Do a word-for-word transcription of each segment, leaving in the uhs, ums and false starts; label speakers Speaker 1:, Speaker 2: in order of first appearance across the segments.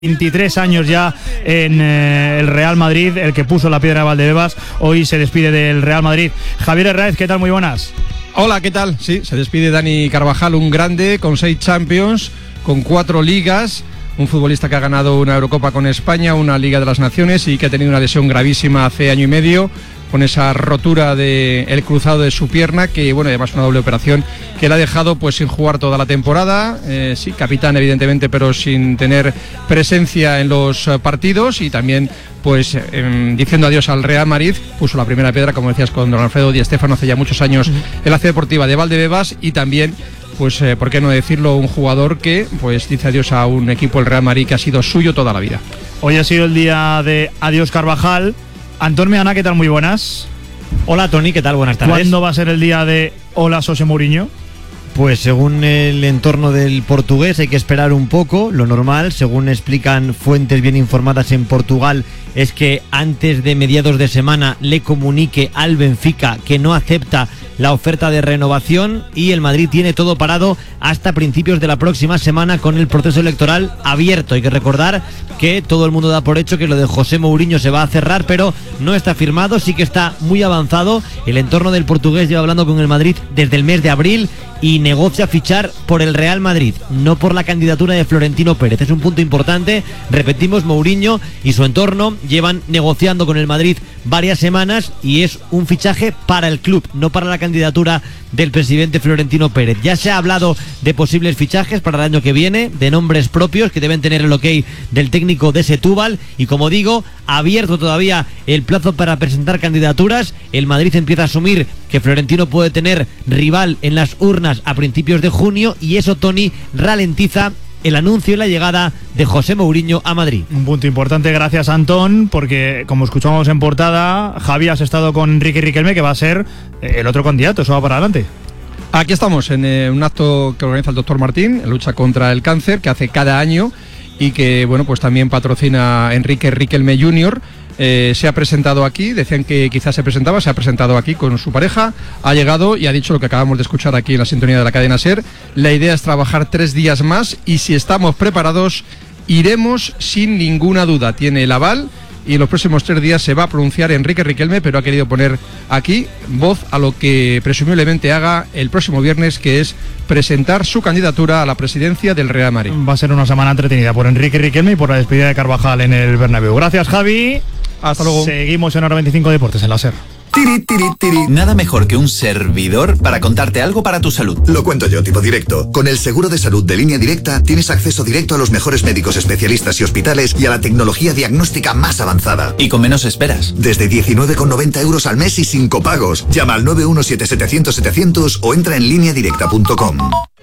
Speaker 1: veintitrés años ya en eh, el Real Madrid, el que puso la piedra de Valdebebas, hoy se despide del Real Madrid. Javier Herráez, ¿qué tal? Muy buenas.
Speaker 2: Hola, ¿qué tal? Sí, se despide Dani Carvajal, un grande con seis Champions, con cuatro ligas, un futbolista que ha ganado una Eurocopa con España, una Liga de las Naciones y que ha tenido una lesión gravísima hace año y medio, con esa rotura del cruzado de su pierna, que bueno, además una doble operación que le ha dejado pues sin jugar toda la temporada, eh, sí, capitán evidentemente, pero sin tener presencia en los partidos, y también pues eh, diciendo adiós al Real Madrid. Puso la primera piedra, como decías, con don Alfredo Di Stéfano hace ya muchos años en la ciudad deportiva de Valdebebas, y también pues eh, por qué no decirlo, un jugador que pues dice adiós a un equipo, el Real Madrid, que ha sido suyo toda la vida.
Speaker 1: Hoy ha sido el día de adiós Carvajal. Antón Meana, ¿qué tal? Muy buenas.
Speaker 3: Hola Tony, ¿qué tal? Buenas tardes.
Speaker 1: ¿Cuándo va a ser el día de hola José Mourinho?
Speaker 3: Pues según el entorno del portugués hay que esperar un poco. Lo normal, según explican fuentes bien informadas en Portugal, es que antes de mediados de semana le comunique al Benfica que no acepta la oferta de renovación, y el Madrid tiene todo parado hasta principios de la próxima semana con el proceso electoral abierto. Hay que recordar que todo el mundo da por hecho que lo de José Mourinho se va a cerrar, pero no está firmado, sí que está muy avanzado. El entorno del portugués lleva hablando con el Madrid desde el mes de abril y negocia fichar por el Real Madrid, no por la candidatura de Florentino Pérez. Es un punto importante. Repetimos, Mourinho y su entorno llevan negociando con el Madrid varias semanas, y es un fichaje para el club, no para la candidatura del presidente Florentino Pérez. Ya se ha hablado de posibles fichajes para el año que viene, de nombres propios que deben tener el ok del técnico de Setúbal, y como digo, abierto todavía el plazo para presentar candidaturas. El Madrid empieza a asumir que Florentino puede tener rival en las urnas a principios de junio, y eso, Tony, ralentiza el anuncio y la llegada de José Mourinho a Madrid.
Speaker 1: Un punto importante, gracias Antón, porque como escuchamos en portada, Javi, has estado con Enrique Riquelme, que va a ser el otro candidato. Eso va para adelante.
Speaker 2: Aquí estamos en eh, un acto que organiza el doctor Martín, en lucha contra el cáncer, que hace cada año, y que bueno, pues también patrocina Enrique Riquelme junior Eh, se ha presentado aquí, decían que quizás se presentaba, se ha presentado aquí con su pareja, ha llegado y ha dicho lo que acabamos de escuchar aquí en la sintonía de la cadena SER. La idea es trabajar tres días más, y si estamos preparados, iremos sin ninguna duda. Tiene el aval, y en los próximos tres días se va a pronunciar Enrique Riquelme, pero ha querido poner aquí voz a lo que presumiblemente haga el próximo viernes, que es presentar su candidatura a la presidencia del Real Madrid.
Speaker 1: Va a ser una semana entretenida por Enrique Riquelme y por la despedida de Carvajal en el Bernabéu. Gracias, Javi.
Speaker 2: Hasta luego.
Speaker 1: Seguimos en Hora veinticinco Deportes en la SER.
Speaker 4: Tiri, tiri, tiri. Nada mejor que un servidor para contarte algo para tu salud.
Speaker 5: Lo cuento yo, tipo directo. Con el seguro de salud de Línea Directa tienes acceso directo a los mejores médicos especialistas y hospitales, y a la tecnología diagnóstica más avanzada.
Speaker 4: Y con menos esperas.
Speaker 5: Desde diecinueve con noventa euros al mes y sin copagos. Llama al nueve uno siete setecientos setecientos o entra en línea directa punto com.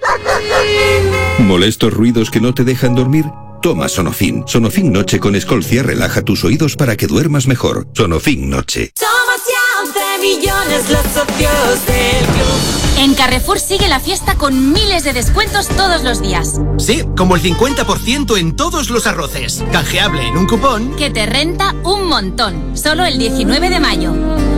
Speaker 6: ¿Molestos ruidos que no te dejan dormir? Toma Sonofin. Sonofin Noche con Escolcia relaja tus oídos para que duermas mejor. Sonofin Noche.
Speaker 7: Somos ya once millones los socios del club. En Carrefour sigue la fiesta con miles de descuentos todos los días.
Speaker 8: Sí, como el cincuenta por ciento en todos los arroces. Canjeable en un cupón
Speaker 7: que te renta un montón. Solo el diecinueve de mayo.